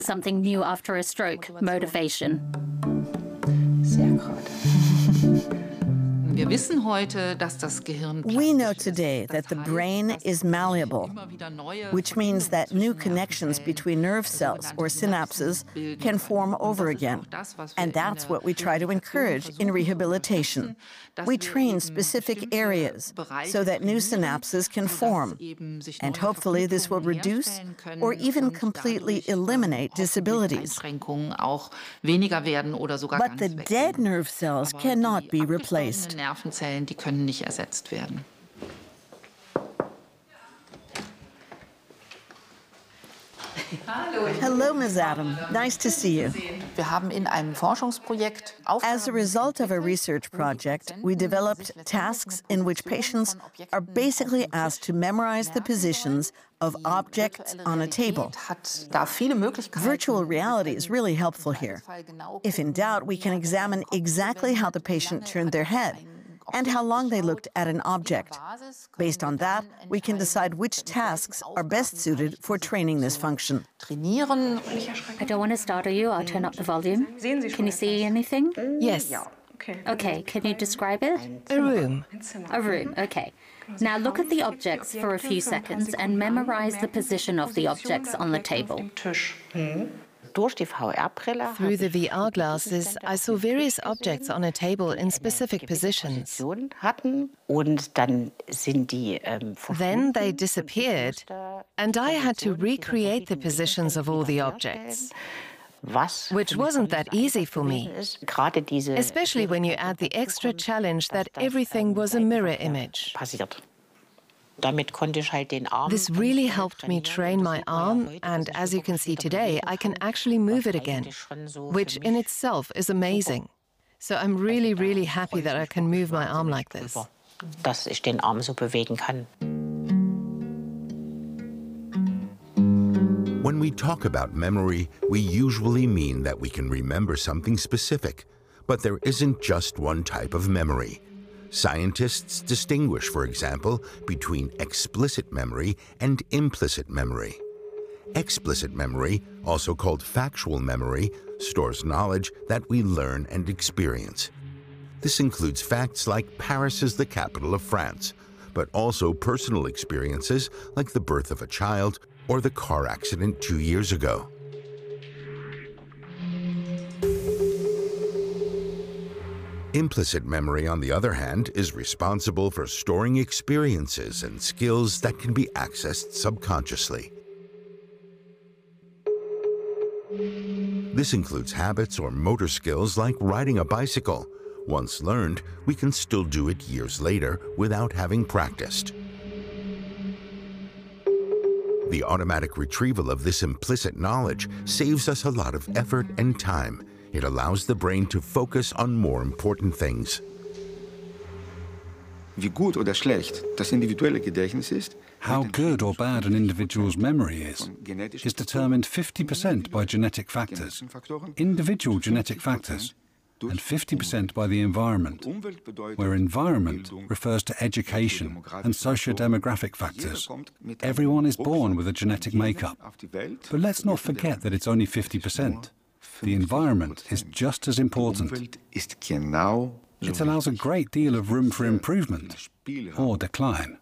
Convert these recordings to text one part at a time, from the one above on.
Something new after a stroke, motivation. We know today that the brain is malleable, which means that new connections between nerve cells or synapses can form over again. And that's what we try to encourage in rehabilitation. We train specific areas so that new synapses can form. And hopefully this will reduce or even completely eliminate disabilities. But the dead nerve cells cannot be replaced. Nervenzellen, die können nicht ersetzt werden. Hello, Ms. Adam. Nice to see you. Wir haben in einem Forschungsprojekt As a result of a research project, we developed tasks in which patients are basically asked to memorize the positions of objects on a table. Virtual reality is really helpful here. If in doubt, we can examine exactly how the patient turned their head and how long they looked at an object. Based on that, we can decide which tasks are best suited for training this function. I don't want to startle you. I'll turn up the volume. Can you see anything? Yes. Okay, can you describe it? A room. A room, okay. Now look at the objects for a few seconds and memorize the position of the objects on the table. Through the VR glasses, I saw various objects on a table in specific positions. Then they disappeared, and I had to recreate the positions of all the objects, which wasn't that easy for me, especially when you add the extra challenge that everything was a mirror image. This really helped me train my arm, and as you can see today, I can actually move it again, which in itself is amazing. So I'm really, really happy that I can move my arm like this. When we talk about memory, we usually mean that we can remember something specific, but there isn't just one type of memory. Scientists distinguish, for example, between explicit memory and implicit memory. Explicit memory, also called factual memory, stores knowledge that we learn and experience. This includes facts like Paris is the capital of France, but also personal experiences like the birth of a child or the car accident 2 years ago. Implicit memory, on the other hand, is responsible for storing experiences and skills that can be accessed subconsciously. This includes habits or motor skills like riding a bicycle. Once learned, we can still do it years later without having practiced. The automatic retrieval of this implicit knowledge saves us a lot of effort and time. It allows the brain to focus on more important things. How good or bad an individual's memory is determined 50% by genetic factors, individual genetic factors, and 50% by the environment, where environment refers to education and socio-demographic factors. Everyone is born with a genetic makeup, but let's not forget that it's only 50%. The environment is just as important. It allows a great deal of room for improvement or decline.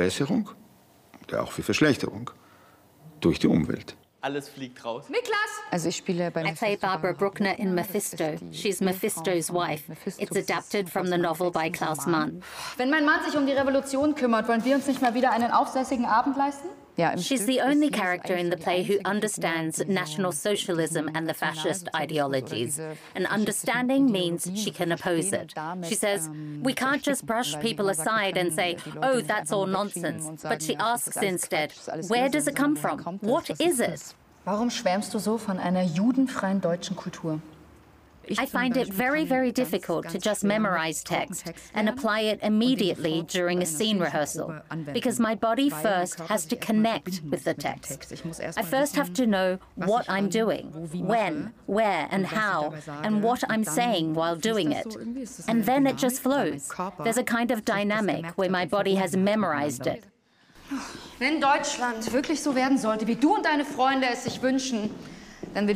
I play Barbara Bruckner in Mephisto. She's Mephisto's wife. It's adapted from the novel by Klaus Mann. Wenn mein Mann sich die Revolution kümmert, wollen wir uns nicht mal wieder einen aufsässigen Abend leisten? She's the only character in the play who understands National Socialism and the fascist ideologies. And understanding means she can oppose it. She says, we can't just brush people aside and say, oh, that's all nonsense. But she asks instead, where does it come from? What is it? Warum schwärmst du so von einer judenfreien deutschen Kultur? I find it very, very difficult to just memorize text and apply it immediately during a scene rehearsal, because my body first has to connect with the text. I first have to know what I'm doing, when, where, and how, and what I'm saying while doing it. And then it just flows. There's a kind of dynamic where my body has memorized it. Wenn Deutschland wirklich so werden sollte, wie du und deine Freunde es sich wünschen, dann will